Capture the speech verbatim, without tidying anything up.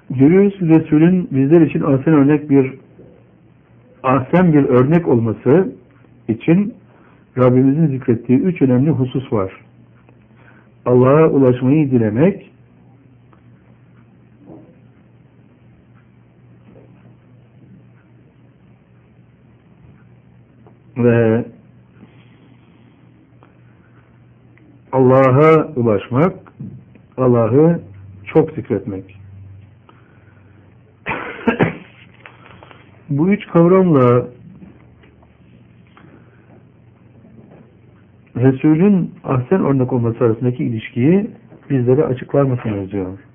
Görüyoruz ki Resul'ün bizler için ahsen örnek bir ahsen bir örnek olması için Rabbimizin zikrettiği üç önemli husus var. Allah'a ulaşmayı dilemek, ve Allah'a ulaşmak, Allah'ı çok zikretmek. Bu üç kavramla Resul'ün ahsen örnek olması arasındaki ilişkiyi bizlere açıklar mısınız diyor.